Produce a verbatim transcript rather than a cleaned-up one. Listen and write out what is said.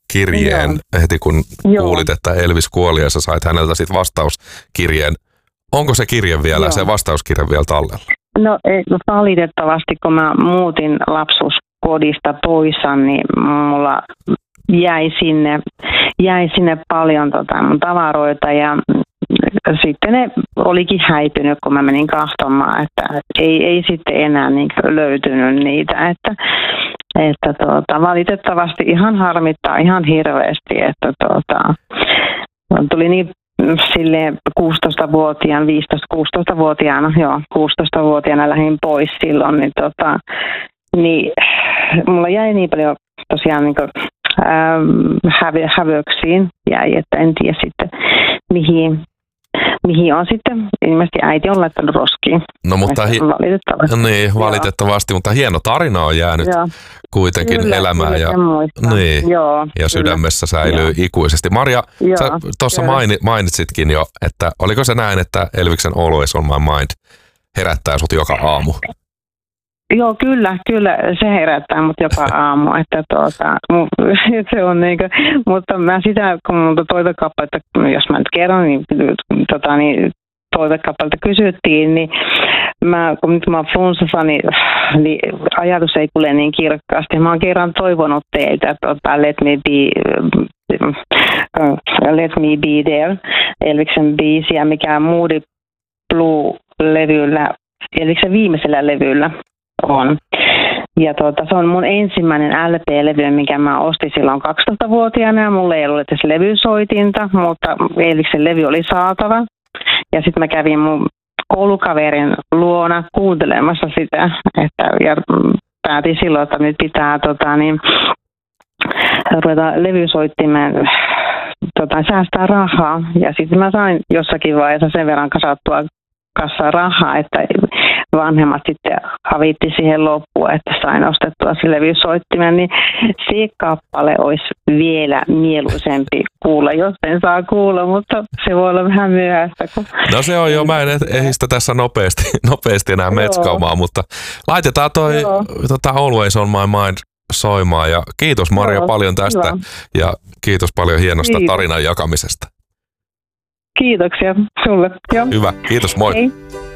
kirjeen Joo. heti kun Joo. kuulit, että Elvis kuoli ja sä sait häneltä sit vastauskirjeen. Onko se kirje vielä, Joo. se vastauskirje vielä tallella? No ei, valitettavasti, kun mä muutin lapsuuskodista pois, niin mulla jäi sinne, jäi sinne paljon tota, mun tavaroita ja sitten ne olikin häipynyt, kun mä menin kahtomaan, että ei, ei sitten enää niin löytynyt niitä, että, että tuota, valitettavasti ihan harmittaa ihan hirveästi, että tuota, tuli niin silleen kuusitoistavuotiaana, viisitoista-kuusitoistavuotiaana, joo, kuusitoistavuotiaana lähdin pois silloin, niin, tota, niin mulla jäi niin paljon tosiaan niin kuin, ähm, hävi, hävöksiin jäi, että en tiedä sitten mihin, mihin on sitten, ilmeisesti äiti on laittanut roskiin. No mutta hi- valitettavasti. Niin, valitettavasti, mutta hieno tarina on jäänyt Joo. kuitenkin Kyllä, elämään kyllä ja, sen muistan. niin, Joo, ja sydämessä säilyy Joo. ikuisesti. Marja, Joo, sä tuossa kyllä. maini, mainitsitkin jo, että oliko se näin, että Elviksen Always on my mind herättää sut joka aamu? Joo, kyllä, kyllä se herättää mut joka aamu, että tuota, se on niinkö, mutta mä sitä, kun multa toivekappaletta, jos mä nyt kerron, niin, tota, niin toivekappaletta kysyttiin, niin mä, kun nyt mä oon flunssassa, niin, niin ajatus ei kulje niin kirkkaasti. Mä oon kerran toivonut teiltä, tota, let me be, uh, let me be there, Elviksen biisiä, mikä Moody Blue-levyllä, eli se viimeisellä levyllä on. Ja tuota, se on mun ensimmäinen L P-levy, minkä mä ostin silloin kaksitoistavuotiaana ja mulla ei ollut edes levysoitinta, mutta Elviksen levy oli saatava. Ja sitten mä kävin mun koulukaverin luona kuuntelemassa sitä, että, ja päätin silloin, että nyt pitää tota, niin, ruveta levysoittimeen tota, säästää rahaa. Ja sitten mä sain jossakin vaiheessa sen verran kasattua kassa rahaa, että vanhemmat sitten havitti siihen loppuun, että sain ostettua se levysoittimen, niin se kappale olisi vielä mieluisempi kuulla, jos en saa kuulla, mutta se voi olla vähän myöhäistä. Kun... No se on jo, mä en ehdi sitä tässä nopeasti, nopeasti enää metskaamaan, mutta laitetaan toi tota, Always on my mind soimaan ja kiitos Marja Joo, paljon tästä hyvä. Ja kiitos paljon hienosta kiitos. Tarinan jakamisesta. Kiitoksia sulle. Joo. Hyvä, kiitos, moi. Hei.